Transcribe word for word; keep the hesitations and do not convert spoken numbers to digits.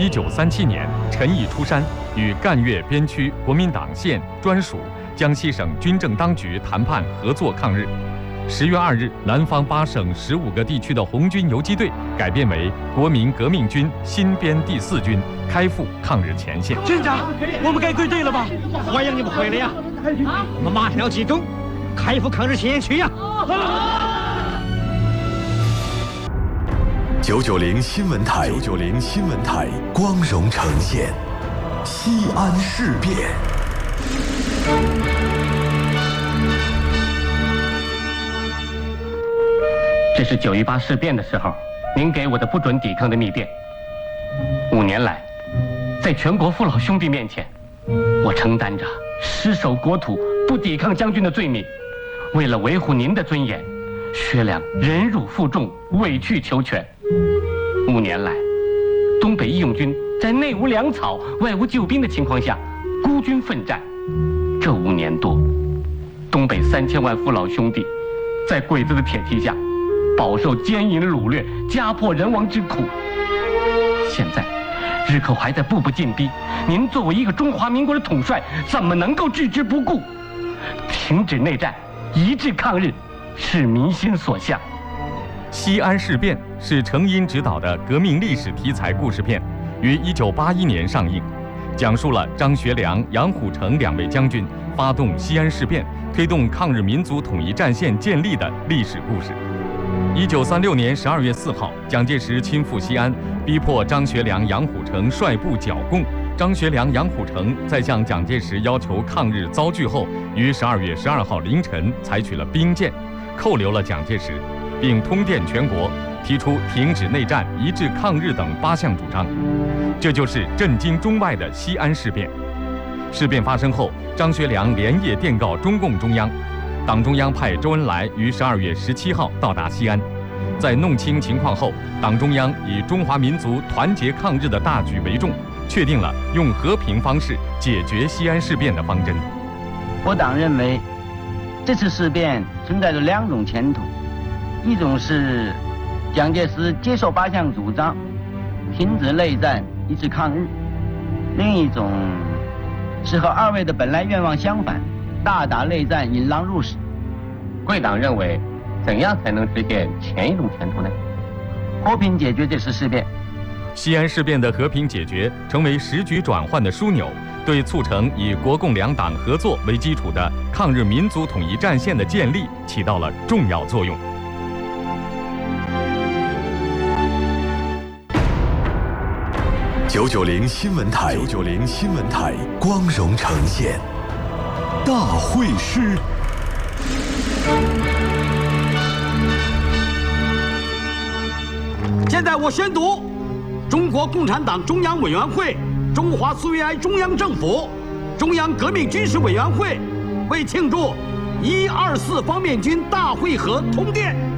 一九三七年，陈毅出山，与赣粤边区国民党县专属江西省军政当局谈判合作抗日。十月二日，南方八省十五个地区的红军游击队改编为国民革命军新编第四军，开赴抗日前线。 军长，我们该归队了吧？欢迎你们回来呀！我们马上要集中，开赴抗日前线去呀！ 九九零新闻台，九九零新闻台光荣呈现西安事变。 这是九一八事变的时候，您给我的不准抵抗的密电。五年来，在全国父老兄弟面前，我承担着失守国土、不抵抗将军的罪名。为了维护您的尊严，薛良忍辱负重、委曲求全。五年来，东北义勇军在内无粮草、外无救兵的情况下，孤军奋战。这五年多，东北三千万父老兄弟，在鬼子的铁蹄下，饱受奸淫掳掠、家破人亡之苦。现在，日寇还在步步进逼，您作为一个中华民国的统帅，怎么能够置之不顾？停止内战，一致抗日，是民心所向。 西安事变是程荫执导的革命历史题材故事片，于一九八一年上映，讲述了张学良、杨虎城两位将军发动西安事变，推动抗日民族统一战线建立的历史故事。一九三六年十二月四号，蒋介石亲赴西安，逼迫张学良、杨虎城率部剿共。张学良、杨虎城在向蒋介石要求抗日遭拒后，于十二月十二号凌晨采取了兵谏，扣留了蒋介石，并通电全国，提出停止内战、一致抗日等八项主张。这就是震惊中外的西安事变。事变发生后，张学良连夜电告中共中央。党中央派周恩来于十二月十七号到达西安，在弄清情况后，党中央以中华民族团结抗日的大局为重，确定了用和平方式解决西安事变的方针。 我党认为，这次事变存在着两种前途，一种是蒋介石接受八项主张，停止内战，一致抗日；另一种是和二位的本来愿望相反，大打内战，引狼入室。 贵党认为，怎样才能实现前一种前途呢？ 和平解决这次事变。 西安事变的和平解决成为时局转换的枢纽，对促成以国共两党合作为基础的抗日民族统一战线的建立起到了重要作用。 九九零新闻台，九九零新闻台光荣呈现大会师。 现在我宣读：中国共产党中央委员会、中华苏维埃中央政府、中央革命军事委员会为庆祝一二四方面军大会合通电。